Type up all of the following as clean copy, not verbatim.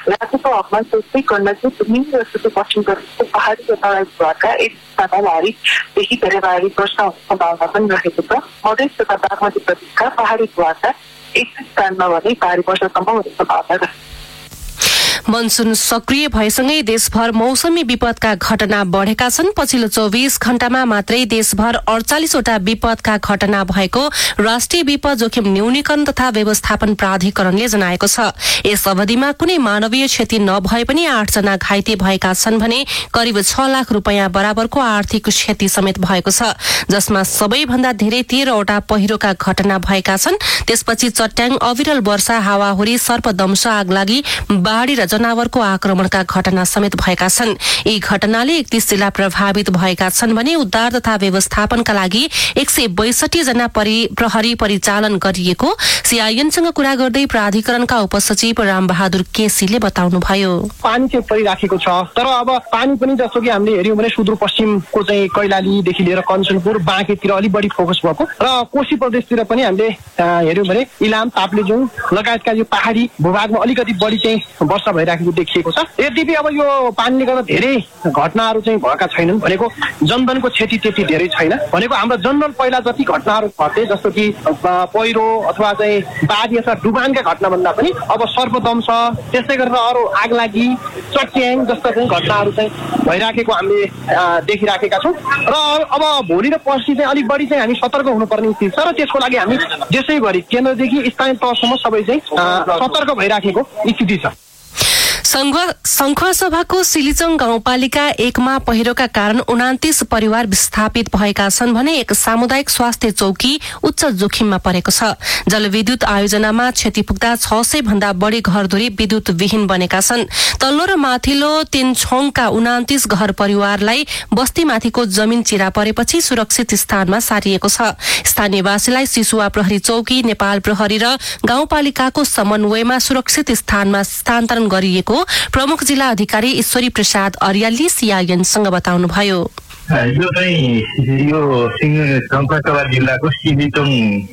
राज्यको हकमा सोच्दै गर्न चाहिँ निम्न सुदूरपश्चिम प्रदेशको पहाडी र तराई भूभागका एक स्थानमा भारीदेखि धेरै भारी वर्षा हुने सम्भावना पनि रहेको छ। मधेस तथा बागमती प्रदेशका पहाडी भूभागका एक स्थानमा भने भारी वर्षासम्म हुने सम्भावना रहेको छ। मनसुन सक्रिय भएसँगै देशभर मौसमी विपदका घटना बढेका छन्। पछिल्लो 24 घण्टामा मात्रै देशभर 48 वटा विपदका घटना भएको राष्ट्रिय विपद जोखिम न्यूनीकरण तथा व्यवस्थापन प्राधिकरणले जनाएको छ। यस अवधिमा कुनै मानवीय क्षति नभए पनि 8 जना घाइते भएका छन् भने करिब 6 लाख रुपैयाँ बराबरको आर्थिक क्षति समेत भएको छ, जसमा सबैभन्दा धेरै 13 वटा पहिरोका घटना भएका छन्। त्यसपछि चट्याङ, अविरल वर्षा, हावाहुरी, सर्पदंश, आगलागी, बाढी र जनावरको आक्रमणका घटना समेत भएका छन्। यी घटनाले 31 जिल्ला प्रभावित भएका छन् भने उद्धार तथा व्यवस्थापनका लागि 162 जना प्रहरी परिचालन गरिएको सीआईएनसँग कुरा गर्दै प्राधिकरणका उपसचिव रामबहादुर केसीले बताउनुभयो। पानी चाहिँ परिराखेको छ, तर अब पानी पनि जस्तो कि हामीले हेर्यौं भने सुदूरपश्चिमको चाहिँ कैलालीदेखि लिएर कञ्चनपुर, बाँकेतिर अलिक बढी फोकस भएको र कोशी प्रदेशतिर पनि हामीले हेर्यौं भने इलाम, ताप्लेजुङ लगायतका यो पहाडी भूभागमा अलिकति बढी चाहिँ वर्षा भइराखेको देखिएको छ। यद्यपि अब यो पानीले गर्दा धेरै घटनाहरू चाहिँ भएका छैनन् भनेको जनधनको क्षति त्यति धेरै छैन भनेको हाम्रो जनधन पहिला जति घटनाहरू घटे जस्तो कि पहिरो अथवा चाहिँ बाढी अथवा डुबानका घटना भन्दा पनि अब सर्पदंश, त्यस्तै गरेर अरू आगलागी, चट्याङ जस्ता चाहिँ घटनाहरू चाहिँ भइराखेको हामीले देखिराखेका छौँ र अब भोलि र पर्सि चाहिँ अलिक बढी चाहिँ हामी सतर्क हुनुपर्ने स्थिति छ र त्यसको लागि हामी देशैभरि केन्द्रदेखि स्थानीय तहसम्म सबै चाहिँ सतर्क भइराखेको स्थिति छ। संखुवासभाको सिलिचङ गाउँपालिका 1 मा पहिरोका कारण 29 परिवार विस्थापित भएका छन् भने एक सामुदायिक स्वास्थ्य चौकी उच्च जोखिममा परेको छ। जलविद्युत आयोजनामा क्षति पुग्दा 600 भन्दा बढी घरधुरी विद्युत विहीन बनेका छन्। तल्लो र माथिल्लो तेनछोङका 29 घर परिवारलाई बस्तीमाथिको जमिन चिरा परेपछि सुरक्षित स्थानमा सारिएको छ। स्थानीयवासीलाई सिसुवा प्रहरी चौकी, नेपाल प्रहरी र गाउँपालिकाको समन्वयमा सुरक्षित स्थानमा स्थानान्तरण गरिएको प्रमुख जिल्ला अधिकारी ईश्वरी प्रसाद अर्यालले सीआईएनसँग बताउनुभयो। यो चाहिँ यो संखुवासभा जिल्लाको सिलिचङ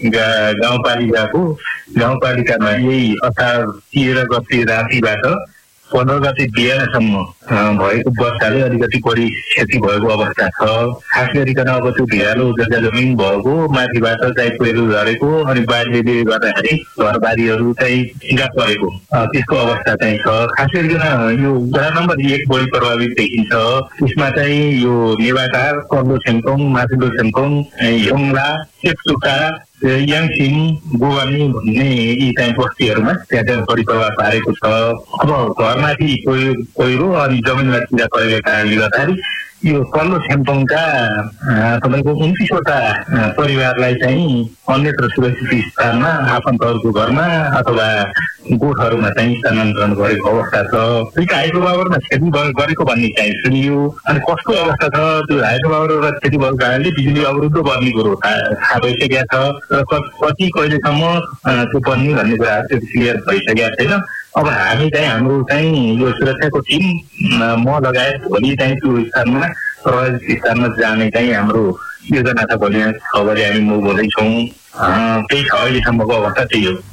गाउँपालिकामा यही असार 13 गते रातिबाट 15 गते बिहानसम्म भएको वर्षाले अलिकति बढी क्षति भएको अवस्था छ। खास गरिकन अब त्यो भिरालो जग्गा जमिन भएको माथिबाट चाहिँ पहिरो झरेको अनि बाढीले गर्दाखेरि घरबारीहरू चाहिँ सिधा परेको त्यसको अवस्था चाहिँ छ। खास गरिकन यो वडा नम्बर 1 बढी प्रभावित देखिन्छ। यसमा चाहिँ यो नेवाटार, तल्लो छेम्पोङ, माथिल्लो छेम्पोङ, योङला, चेप्चुका, याङसिङ, गोवानी भन्ने यी चाहिँ बस्तीहरूमा त्यहाँ चाहिँ बढी प्रभाव पारेको छ। अब घरमाथि पहिरो अनि जमिनमा सिधा परेको कारणले गर्दाखेरि यो तल्लो छेम्पोङका तपाईँको 29 वटा परिवारलाई चाहिँ अन्यत्र सुरक्षित स्थानमा आफन्तहरूको घरमा अथवा गोठहरूमा चाहिँ स्थानान्तरण गरेको अवस्था छ। त्यो हाइड्रो पावरमा क्षति गरेको भन्ने चाहिँ सुनियो। अनि कस्तो अवस्था छ त्यो हाइड्रो पावर र क्षति भएको कारणले बिजुली अवरुद्ध बन्ने कुरो थाहा भइसकेको छ र कति कहिलेसम्म त्यो बन्ने भन्ने कुरा त्यो क्लियर भइसकेको छैन। अब हामी चाहिँ हाम्रो चाहिँ यो सुरक्षाको टिम म लगायत भोलि चाहिँ त्यो स्थानमा प्रभावित स्थानमा जाने चाहिँ हाम्रो योजना छ। भोलि हामी मुभ हुँदैछौँ। त्यही छ अहिलेसम्मको अवस्था त्यही हो।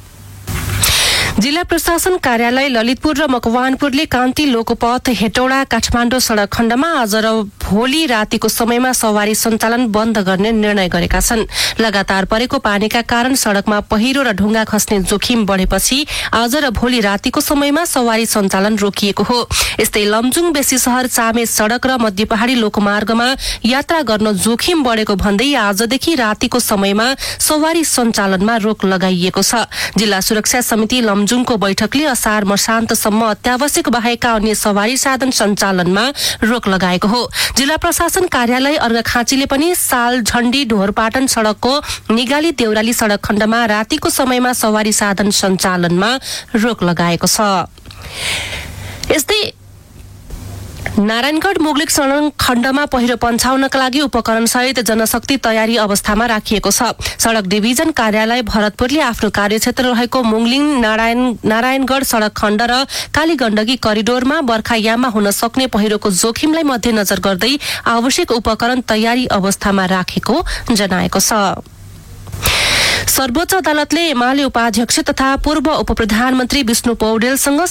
जिल्ला प्रशासन कार्यालय ललितपुर र मकवानपुरले कान्ति लोकपथ हेटौडा काठमाडौँ सड़क खण्डमा आज र भोलि रातिको समयमा सवारी सञ्चालन बन्द गर्ने निर्णय गरेका छन्। लगातार परेको पानीका कारण सड़कमा पहिरो र ढुङ्गा खस्ने जोखिम बढेपछि आज र भोलि रातिको समयमा सवारी सञ्चालन रोकिएको हो। यस्तै लमजुङ बेसी शहर चामे सड़क र मध्य पहाड़ी लोकमार्गमा यात्रा गर्न जोखिम बढेको भन्दै आजदेखि रातिको समयमा सवारी सञ्चालनमा रोक लगाइएको छ। जिल्ला सुरक्षा समिति लमजुङको बैठकले असार मसान्तसम्म अत्यावश्यक बाहेकका अन्य सवारी साधन सञ्चालनमा रोक लगाएको हो। जिल्ला प्रशासन कार्यालय अर्घाखाँचीले पनि साल झण्डी ढोरपाटन सड़कको निगाली देउराली सड़क खण्डमा रातिको समयमा सवारी साधन सञ्चालनमा रोक लगाएको छ। यस्तै नारायणगढ़ मुगलिक सड़क खण्डमा पहिरो पन्छाउनका लागि उपकरण सहित जनशक्ति तयारी अवस्थामा राखिएको छ। सड़क डिभिजन कार्यालय भरतपुरले आफ्नो कार्यक्षेत्र रहेको मुङलिङ नारायणगढ़ सड़क खण्ड र कालीगण्डकी करिडोरमा बर्खायाममा हुन सक्ने पहिरोको जोखिमलाई मध्यनजर गर्दै आवश्यक उपकरण तयारी अवस्थामा राखेको जनाएको छ। सर्वोच्च अदालतले एमाले उपाध्यक्ष तथा पूर्व उपप्रधानमन्त्री विष्णु पौडेलसँग